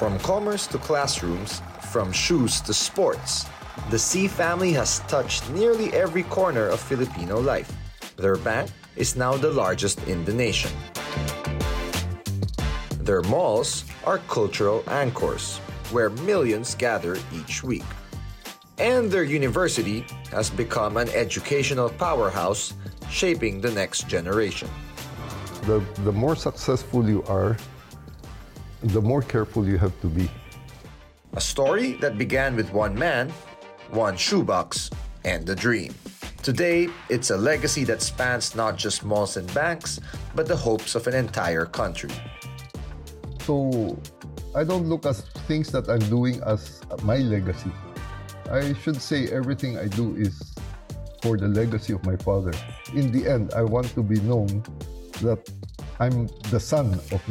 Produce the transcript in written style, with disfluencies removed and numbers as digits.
From commerce to classrooms, from shoes to sports, the C family has touched nearly every corner of Filipino life. Their bank is now the largest in the nation. Their malls are cultural anchors, where millions gather each week. And their university has become an educational powerhouse, shaping the next generation. The more successful you are, the more careful you have to be. A story that began with one man, one shoebox, and a dream. Today, it's a legacy that spans not just malls and banks, but the hopes of an entire country. So I don't look at things that I'm doing as my legacy. I should say everything I do is for the legacy of my father. In the end, I want to be known that I'm the son of